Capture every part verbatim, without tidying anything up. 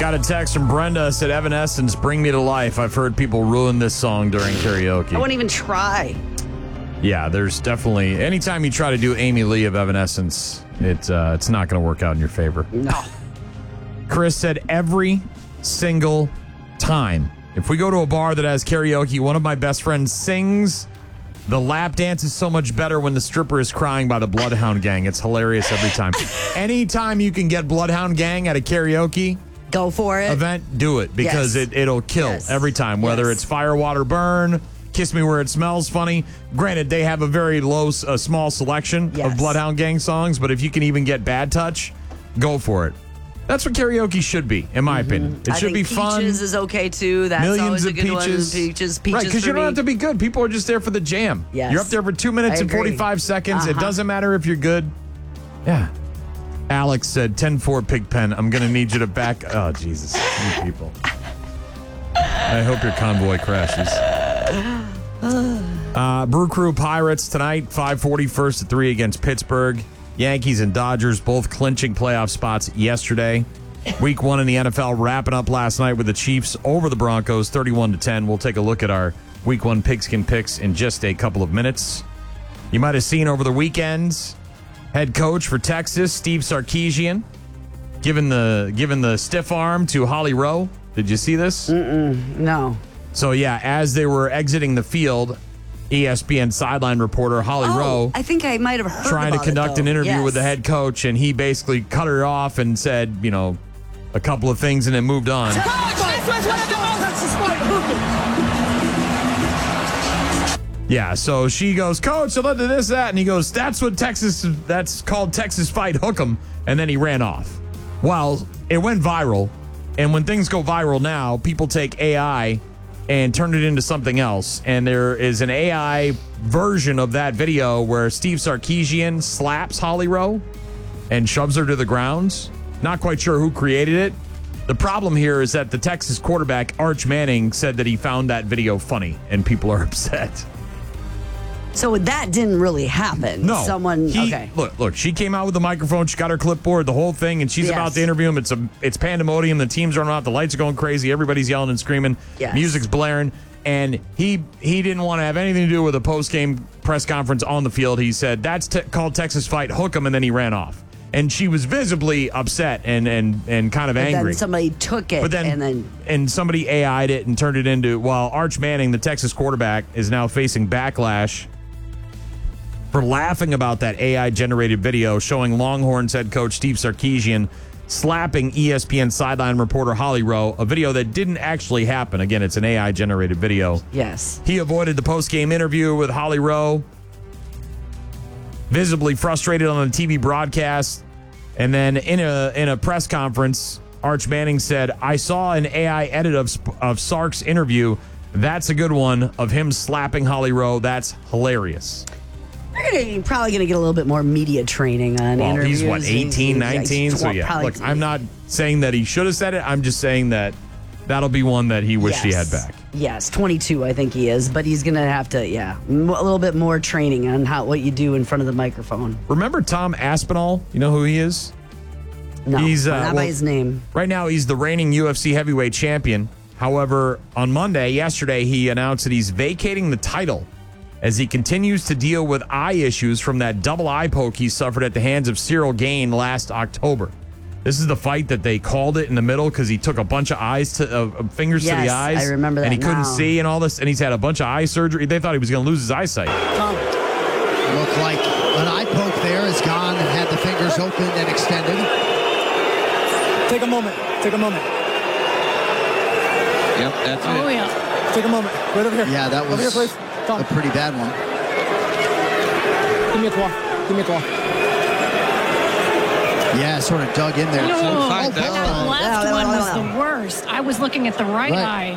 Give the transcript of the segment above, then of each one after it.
Got a text from Brenda, said Evanescence, Bring Me to Life. I've heard people ruin this song during karaoke. I won't even try. Yeah, there's definitely, anytime you try to do Amy Lee of Evanescence, it, uh, it's not going to work out in your favor. No. Chris said every single time. If we go to a bar that has karaoke, one of my best friends sings, the lap dance is so much better when the stripper is crying by the Bloodhound Gang. It's hilarious every time. Anytime you can get Bloodhound Gang at a karaoke Go for it. event, do it because Yes. it, it'll kill Yes. every time, whether Yes. it's Fire, Water, Burn, Kiss Me Where It Smells Funny. Granted, they have a very low, a small selection Yes. of Bloodhound Gang songs, but if you can even get Bad Touch, go for it. That's what karaoke should be, in my opinion. It I should think be Peaches fun. is okay too. That's Millions always a of good peaches. one. Peaches, peaches right, because for you don't me. have to be good. People are just there for the jam. Yes. You're up there for two minutes I and agree. forty-five seconds. It Uh-huh. doesn't matter if you're good. Yeah. Alex said, ten four Pigpen, I'm going to need you to back. Oh, Jesus. You people. I hope your convoy crashes. Uh, Brew Crew Pirates tonight, five forty, first to three against Pittsburgh. Yankees and Dodgers both clinching playoff spots yesterday. Week one in the N F L wrapping up last night with the Chiefs over the Broncos, thirty-one to ten. We'll take a look at our week one pigskin picks in just a couple of minutes. You might have seen over the weekends, head coach for Texas, Steve Sarkisian, giving the giving the stiff arm to Holly Rowe. Did you see this? Mm-mm, no. So, yeah, as they were exiting the field, E S P N sideline reporter Holly Oh, Rowe I think I might have heard trying to about conduct it, though. an interview Yes. with the head coach, and he basically cut her off and said, you know, a couple of things and then moved on. Yeah, so she goes, Coach, so look at this, that. And he goes, that's what Texas, that's called Texas Fight Hook'em. And then he ran off. Well, it went viral. And when things go viral now, people take A I and turn it into something else. And there is an A I version of that video where Steve Sarkisian slaps Holly Rowe and shoves her to the ground. Not quite sure who created it. The problem here is that the Texas quarterback, Arch Manning, said that he found that video funny, and people are upset. So that didn't really happen. No. Someone, he- okay. Look, look, she came out with the microphone. She got her clipboard, the whole thing, and she's Yes. about to interview him. It's a, it's pandemonium. The teams are out. The lights are going crazy. Everybody's yelling and screaming. Yes. Music's blaring. And he he didn't want to have anything to do with a post-game press conference on the field. He said, that's te- called Texas Fight Hook'em, and then he ran off. And she was visibly upset and and, and kind of But angry. then somebody took it But then, and then and somebody A I'd it and turned it into, well, Arch Manning, the Texas quarterback, is now facing backlash for laughing about that A I-generated video showing Longhorns head coach Steve Sarkisian slapping E S P N sideline reporter Holly Rowe, a video that didn't actually happen. Again, it's an A I-generated video. yes. He avoided the post-game interview with Holly Rowe, visibly frustrated on the T V broadcast. And then in a in a press conference, Arch Manning said, I saw an A I edit of, of Sark's interview. That's a good one of him slapping Holly Rowe. That's hilarious. They're gonna, probably going to get a little bit more media training on Well, interviews. he's what, eighteen, nineteen? So Well, yeah, probably- look, I'm not saying that he should have said it. I'm just saying that that'll be one that he wished he had Yes. back. Yes, twenty-two, I think he is, but he's going to have to, yeah, m- a little bit more training on how what you do in front of the microphone. Remember Tom Aspinall? You know who he is? No, He's, uh, not by well- his name. Right now, he's the reigning U F C heavyweight champion. However, on Monday, yesterday, he announced that he's vacating the title as he continues to deal with eye issues from that double eye poke he suffered at the hands of Cyril Gain last October. This is the fight that they called it in the middle because he took a bunch of eyes to uh, fingers to Yes, the eyes. I remember and he that couldn't now. see and all this, and he's had a bunch of eye surgery. They thought he was going to lose his eyesight. Looked like an eye poke there is gone and had the fingers open and extended. Take a moment. Take a moment. Yep, that's Oh, it. yeah. Take a moment. Right over here. Yeah, that Over here, was please. Tom, a pretty bad one. give me a claw. Give me a claw. Yeah, sort of dug in there. No, Shouldn't fight that that. last No, no, one no, was no. the worst. I was looking at the right, Right. eye.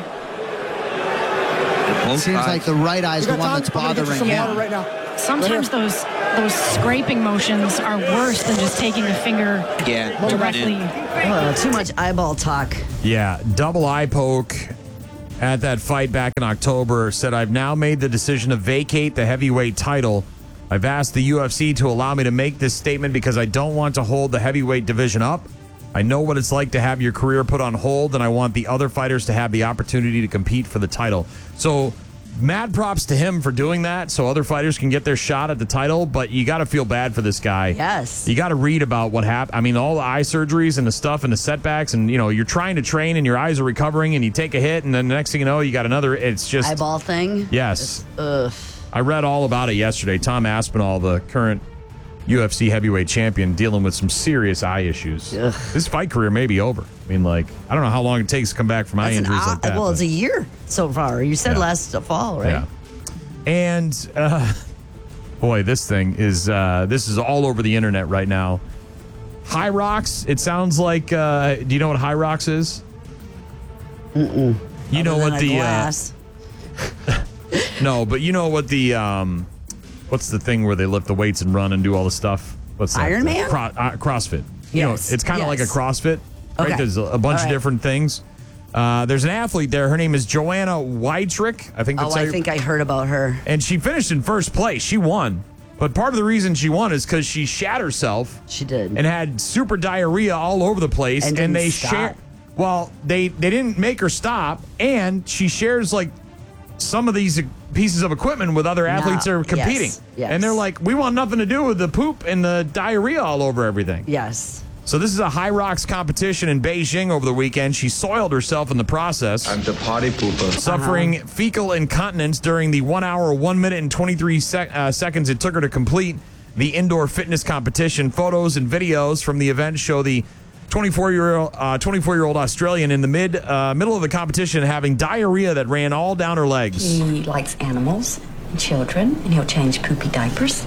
Both Seems sides. like the right eye is You the got one time? that's I'm gonna get you bothering some water him. right now. Sometimes Right those those scraping motions are worse than just taking the finger Yeah, directly. Uh, too much eyeball talk. Yeah, double eye poke at that fight back in October said, I've now made the decision to vacate the heavyweight title. I've asked the U F C to allow me to make this statement because I don't want to hold the heavyweight division up. I know what it's like to have your career put on hold, and I want the other fighters to have the opportunity to compete for the title. So mad props to him for doing that so other fighters can get their shot at the title, but you got to feel bad for this guy. Yes. You got to read about what happened. I mean, all the eye surgeries and the stuff and the setbacks, and, you know, you're trying to train and your eyes are recovering and you take a hit, and then the next thing you know, you got another. It's just. Eyeball thing? Yes. Ugh. I read all about it yesterday. Tom Aspinall, the current U F C heavyweight champion, dealing with some serious eye issues. Ugh. This fight career may be over. I mean, like, I don't know how long it takes to come back from eye That's an injuries odd- like that. Well, but- it's a year so far. You said Yeah. last fall, right? Yeah. And, uh, boy, this thing is, uh, this is all over the internet right now. High Rocks, it sounds like, uh, do you know what High Rocks is? Mm-mm. You know Other what than a the, uh, glass. no, but you know what the, um, what's the thing where they lift the weights and run and do all the stuff? What's that? Iron Man? Cro- uh, CrossFit. You Yes, know, it's kind of like a yes. CrossFit, right? Okay. There's a, a bunch All of right. different things. Uh, there's an athlete there. Her name is Joanna Weidrich. I think that's Oh, how I you- think I heard about her. and she finished in first place. She won. But part of the reason she won is because she shat herself She did. and had super diarrhea all over the place. And didn't they stop. share. Well, they they didn't make her stop, and she shares like some of these pieces of equipment with other athletes that are competing. yes, yes. And they're like, we want nothing to do with the poop and the diarrhea all over everything. Yes. So this is a High Rocks competition in Beijing over the weekend. She soiled herself in the process. I'm the party pooper. Suffering Uh-huh. fecal incontinence during the one hour, one minute, and twenty-three sec- uh, seconds it took her to complete the indoor fitness competition. Photos and videos from the event show the twenty-four-year-old uh, twenty-four-year-old Australian in the mid uh, middle of the competition having diarrhea that ran all down her legs. He likes animals and children, and he'll change poopy diapers.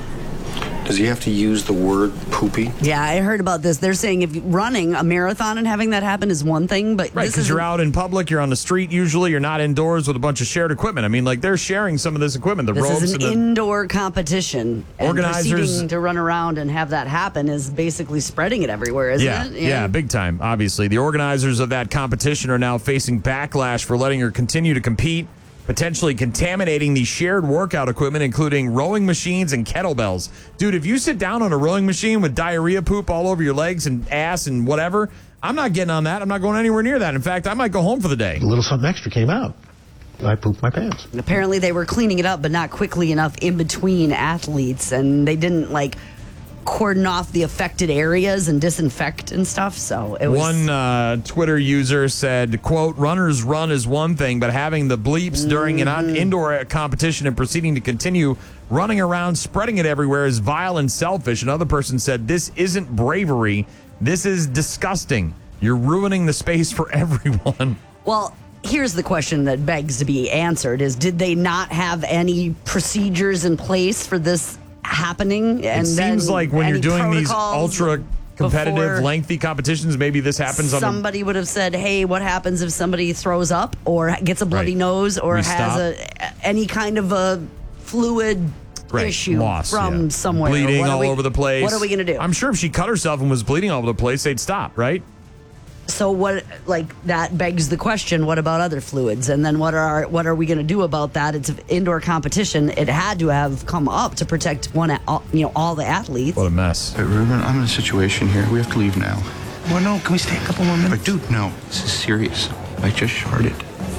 Does he have to use the word poopy? Yeah, I heard about this. They're saying if running a marathon and having that happen is one thing, but Right, this because is you're out in public, you're on the street usually, you're not indoors with a bunch of shared equipment. I mean, like, they're sharing some of this equipment, the This ropes is an and the... indoor competition. And Organizers- proceeding to run around and have that happen is basically spreading it everywhere, isn't Yeah, it? yeah, big time, obviously. The organizers of that competition are now facing backlash for letting her continue to compete, potentially contaminating the shared workout equipment, including rowing machines and kettlebells. Dude, if you sit down on a rowing machine with diarrhea poop all over your legs and ass and whatever, I'm not getting on that. I'm not going anywhere near that. In fact, I might go home for the day. A little something extra came out. I pooped my pants. Apparently they were cleaning it up, but not quickly enough in between athletes, and they didn't like cordon off the affected areas and disinfect and stuff. So it was One uh, Twitter user said, quote, runners run is one thing, but having the bleeps during an un- indoor competition and proceeding to continue running around, spreading it everywhere is vile and selfish. Another person said, this isn't bravery. This is disgusting. You're ruining the space for everyone. Well, here's the question that begs to be answered is did they not have any procedures in place for this happening? And It seems then like when you're any doing these protocols ultra competitive, before lengthy competitions, maybe this happens on a somebody would have said, hey, what happens if somebody throws up or gets a bloody Right. nose or We has stop. a any kind of a fluid Right, issue loss, from yeah. somewhere? Bleeding What are all we- over the place. What are we going to do? I'm sure if she cut herself and was bleeding all over the place, they'd stop, right? So what, like, that begs the question, what about other fluids? And then what are what are we going to do about that? It's an indoor competition. It had to have come up to protect one, all- you know, all the athletes. What a mess. Hey, Ruben, I'm in a situation here. We have to leave now. Well, no, can we stay a couple more minutes? But dude, no. This is serious. I just sharted.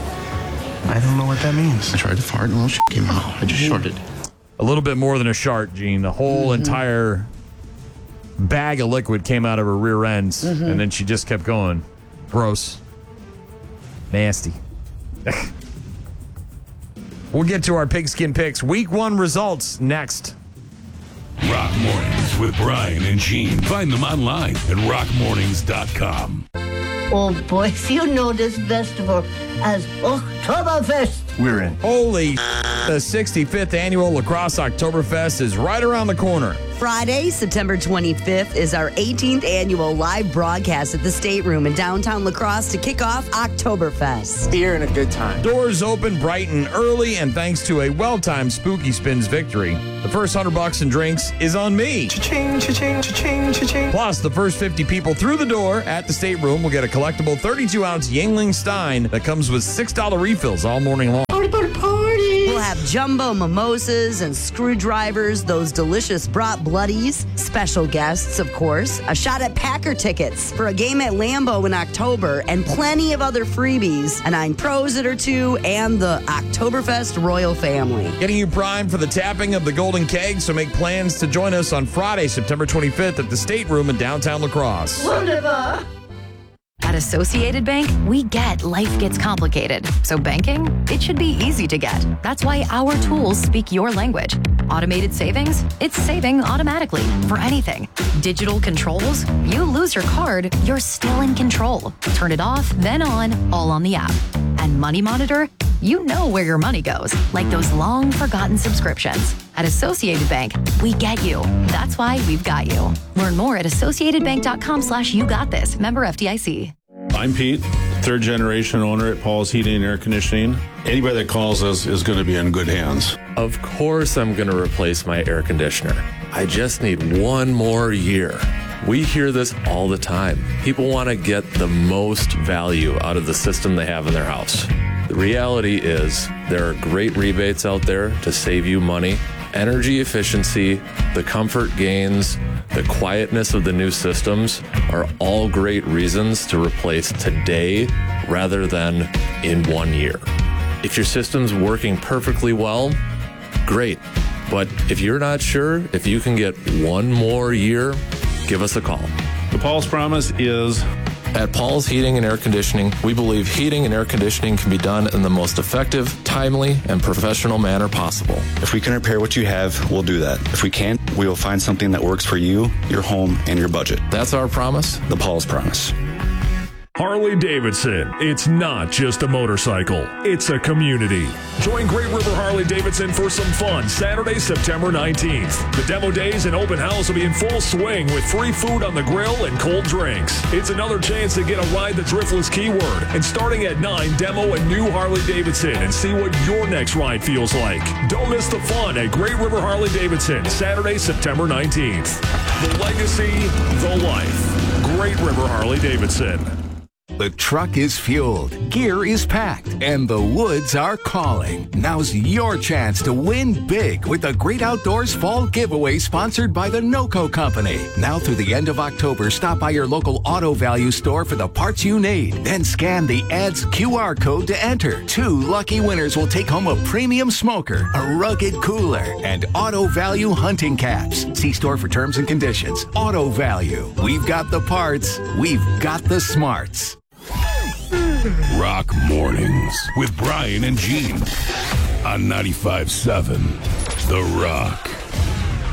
I don't know what that means. I tried to fart and a little shit came out. I just sharted. A little bit more than a shart, Gene. The whole entire bag of liquid came out of her rear ends, and then she just kept going. Gross. Nasty. We'll get to our pigskin picks. Week one results next. Rock Mornings with Brian and Gene. Find them online at rock mornings dot com. Oh, boys, you know this festival as Oktoberfest. We're in. Holy the sixty-fifth annual Lacrosse Oktoberfest is right around the corner. Friday, September twenty-fifth, is our eighteenth annual live broadcast at the State Room in downtown La Crosse to kick off Oktoberfest. Beer and a good time. Doors open bright and early, and thanks to a well-timed Spooky Spins victory, the first hundred bucks in drinks is on me. Cha-ching, cha-ching, cha-ching, cha-ching. Plus, the first fifty people through the door at the State Room will get a collectible thirty-two ounce Yingling Stein that comes with six dollar refills all morning long. Party, party, party. We'll have jumbo mimosas and screwdrivers, those delicious brat bloodies, special guests, of course, a shot at Packer tickets for a game at Lambeau in October, and plenty of other freebies, a nine Prosit or two, and the Oktoberfest royal family. Getting you primed for the tapping of the Golden Keg, so make plans to join us on Friday, September twenty-fifth at the State Room in downtown La Crosse. Wunderbar. At Associated Bank, we get life gets complicated. So banking, it should be easy to get. That's why our tools speak your language. Automated savings, it's saving automatically for anything. Digital controls, you lose your card, you're still in control. Turn it off, then on, all on the app. And Money Monitor, you know where your money goes, like those long forgotten subscriptions. At Associated Bank, we get you. That's why we've got you. Learn more at associatedbank.com slash you got this. Member F D I C. I'm Pete, third generation owner at Paul's Heating and Air Conditioning. Anybody that calls us is going to be in good hands. Of course I'm going to replace my air conditioner. I just need one more year. We hear this all the time. People want to get the most value out of the system they have in their house. The reality is there are great rebates out there to save you money. Energy efficiency, the comfort gains, the quietness of the new systems are all great reasons to replace today rather than in one year. If your system's working perfectly well, great. But if you're not sure if you can get one more year, give us a call. The Paul's Promise is... At Paul's Heating and Air Conditioning, we believe heating and air conditioning can be done in the most effective, timely, and professional manner possible. If we can repair what you have, we'll do that. If we can't, we will find something that works for you, your home, and your budget. That's our promise. The Paul's Promise. Harley Davidson. It's not just a motorcycle, it's a community. Join Great River Harley Davidson for some fun Saturday, September nineteenth. The demo days and open house will be in full swing with free food on the grill and cold drinks. It's another chance to get a ride the Driftless keyword. And starting at nine, demo a new Harley Davidson and see what your next ride feels like. Don't miss the fun at Great River Harley Davidson, Saturday, September nineteenth. The legacy, the life. Great River Harley Davidson. The truck is fueled, gear is packed, and the woods are calling. Now's your chance to win big with the Great Outdoors Fall Giveaway sponsored by the NOCO Company. Now through the end of October, stop by your local Auto Value store for the parts you need. Then scan the ad's Q R code to enter. Two lucky winners will take home a premium smoker, a rugged cooler, and Auto Value hunting caps. See store for terms and conditions. Auto Value. We've got the parts. We've got the smarts. Rock Mornings with Brian and Gene on ninety-five point seven The Rock.